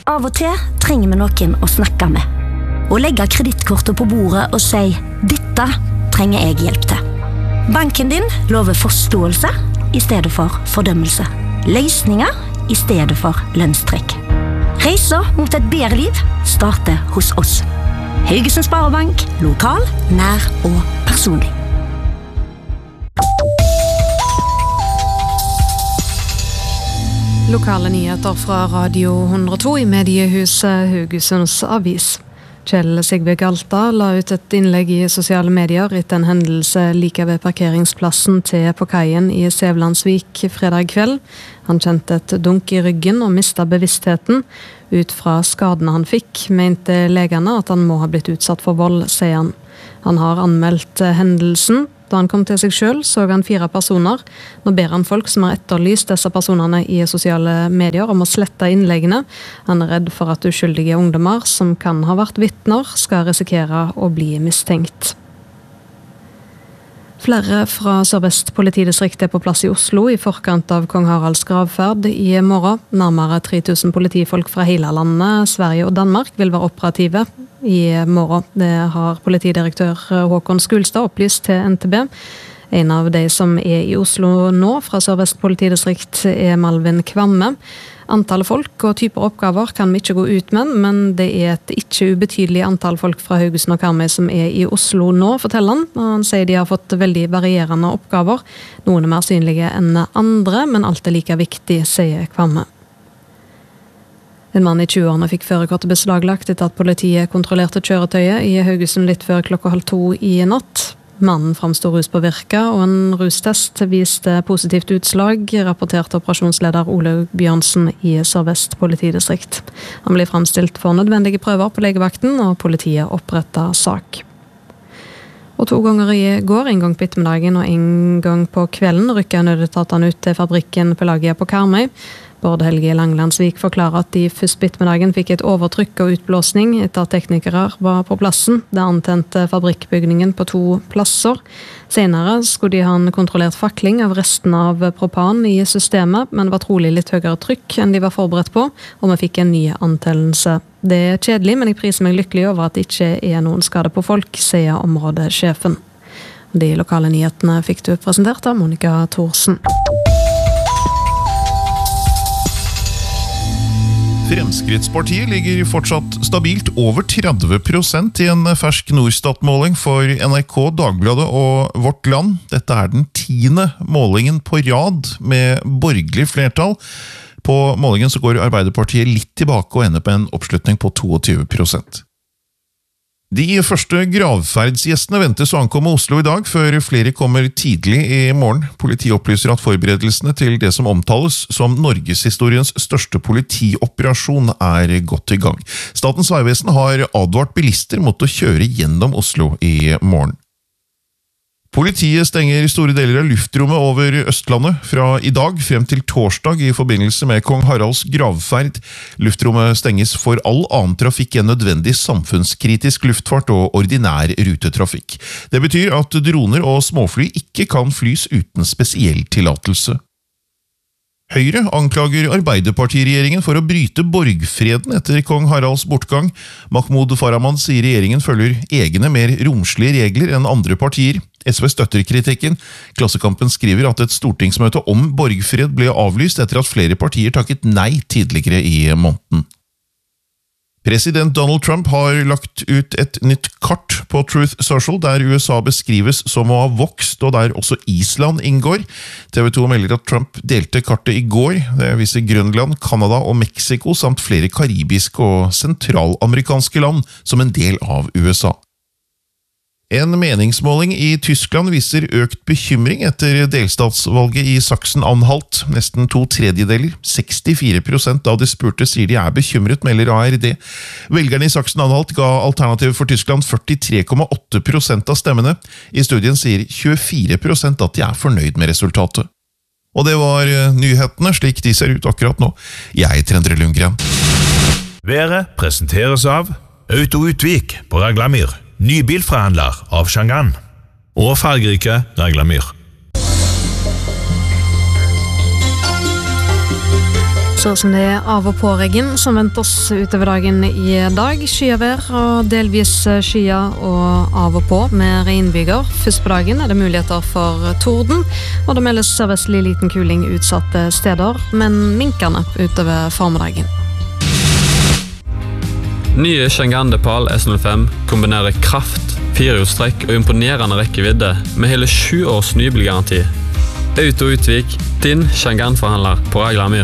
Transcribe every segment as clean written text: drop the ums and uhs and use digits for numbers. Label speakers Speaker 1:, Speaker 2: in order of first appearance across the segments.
Speaker 1: av og til trenger vi noen å snakke med. Og legge kredittkortet på bordet og si, dette trenger jeg hjelp til. Banken din lover forståelse i stedet for fordømmelse. Løsninger i stedet for lønnstrekk. Reisa mot et bedre liv starter hos oss. Haugesund Sparebank, lokal, nær og personlig.
Speaker 2: Lokale nyheter fra Radio 102 i mediehuset Haugesunds Avis. Kjell Sigve Galta la ut et innlegg i sosiale medier etter en hendelse like ved parkeringsplassen til på kaien i Sevlandsvik fredag kveld. Han kjente et dunk i ryggen og mistet bevisstheten. Ut fra skadene han fikk, mente legene at han må ha blitt utsatt for vold, sier han. Han har anmeldt hendelsen. Da han kom til seg selv, så han 4 personer. Nå ber han folk som har etterlyst disse personene i sosiale medier om å slette innleggene. Han er redd for at uskyldige ungdommer som kan ha vært vitner, skal risikere å bli mistenkt. Flere fra Sør-Vest politidistrikt er på plass i Oslo i forkant av Kong Haralds gravferd i morgen. Nærmere 3000 politifolk fra hele landet, Sverige og Danmark vil være operative i morgen. Det har politidirektør Håkon Skulstad opplyst til NTB. En av de som er i Oslo nå fra Sør-Vest politidistrikt er Malvin Kvamme. Antallet folk og typer oppgaver kan vi ikke gå ut med, men det er et ikke ubetydelig antall folk fra Haugesund og Karmøy som er i Oslo nå, forteller han. Han sier de har fått veldig varierende oppgaver. Noen er mer synlige enn andre, men alt er like viktig, sier Kvamme. En mann i 20-årene fikk førerkortet beslaglagt etter at politiet kontrollerte kjøretøyet i Haugesund litt før 1:30 i natt. Mannen framstod ruspåvirka, og en rustest viste positivt utslag, rapporterte operasjonsleder Olaug Bjørnsen i Sør-Vest politidistrikt. Han ble framstilt for nødvendige prøver på legevakten, og politiet opprettet sak. Og 2 ganger i går, en gang på ettermiddagen og en gang på kvelden, rykket nødetatene ut til fabrikken Pelagia på Karmøy. Bård Helge Langlandsvik forklarer at de først på ettermiddagen fikk et overtrykk og utblåsning etter at teknikere var på plassen. Det antente fabrikkbygningen på 2 plasser. Senere skulle de ha en kontrollert fakling av resten av propan i systemet, men var trolig litt høyere trykk enn de var forberedt på, og vi fikk en ny antellelse. Det er kjedelig, men jeg priser meg lykkelig over at det ikke er noen skade på folk, sier områdesjefen. De lokale nyhetene fikk du presentert av Monika Thorsen.
Speaker 3: Fremskrittspartiet ligger fortsatt stabilt over 30% i en fersk Norstat-måling for NRK, Dagbladet og Vårt Land. Dette er den 10. målingen på rad med borgerlig flertall. På målingen så går Arbeiderpartiet litt tilbake og ender på en oppslutning på 22%. De første gravferdsgjestene ventes å ankomme Oslo i dag, før flere kommer tidlig i morgen. Politiet opplyser at forberedelsene til det som omtales som Norgeshistoriens største politioperasjon er godt i gang. Statens vegvesen har advart bilister mot å kjøre gjennom Oslo i morgen. Politiet stenger store deler av luftrommet over Østlandet fra i dag frem til torsdag i forbindelse med Kong Haralds gravferd. Luftrommet stenges for all annen trafikk enn nødvendig samfunnskritisk luftfart og ordinær rutetrafikk. Det betyr at droner og småfly ikke kan flys uten spesiell tillatelse. Høyre anklager Arbeiderpartiregjeringen for å bryte borgfreden etter kong Haralds bortgang. Mahmoud Farahmand sier regjeringen følger egne mer romslige regler enn andre partier. SV støtter kritikken. Klassekampen skriver at et stortingsmøte om borgfred ble avlyst etter at flere partier takket nei tidligere i måneden. President Donald Trump har lagt ut et nytt kart på Truth Social, der USA beskrives som å ha vokst, og der også Island inngår. TV 2 melder at Trump delte kartet i går. Det viser Grønland, Kanada og Mexico, samt flere karibiske og sentralamerikanske land som en del av USA. En meningsmåling i Tyskland viser økt bekymring etter delstatsvalget i Sachsen-Anhalt. Nesten 2/3, 64% av de spurte sier de er bekymret, melder ARD. Velgerne i Sachsen-Anhalt ga alternativet for Tyskland 43,8% av stemmene. I studien sier 24% at de er fornøyd med resultatet. Og det var nyhetene slik de ser ut akkurat nå. Jeg heter Endre Lundgren.
Speaker 4: Været presenteres av Auto Utvik på Raglamyr. Ny bilforhandler av Shangan og fargerike Raglamyr.
Speaker 2: Så som det av og på regn som venter oss utover dagen i dag. Skyavær og delvis skyer og av og på med regnbyger. Først på dagen det muligheter for torden, og det meldes sørvestlig liten kuling utsatte steder, men minkende utover formiddagen.
Speaker 5: Nye Chang'an Depal S05 kombinerer kraft, 4-hjulstrekk og imponerende rekkevidde med hele 7 års nybilgaranti. Auto Utvik, din Chang'an-forhandler på Raglamyr.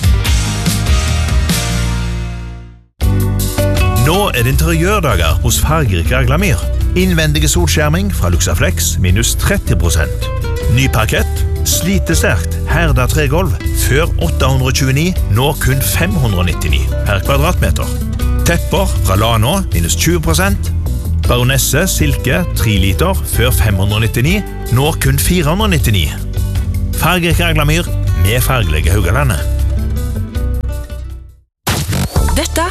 Speaker 4: Nå det interiørdager hos fargerik Raglamyr. Innvendige solskjerming fra Luxaflex minus 30%. Ny parkett, slitesterkt, herda tregolv, før 829, nå kun 599 per kvadratmeter. Tepper fra Lano minus 20%. Baronesse silke 3 liter, før 599, nå kun 499. Fargerik Raglamyr med fargelige Haugalandet.
Speaker 6: Dette